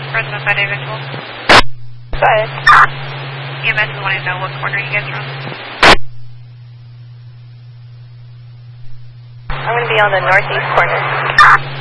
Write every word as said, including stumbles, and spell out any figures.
Fresno five eight visual. Five. E M S is wanting to know what corner you guys are on. I'm going to be on the northeast corner.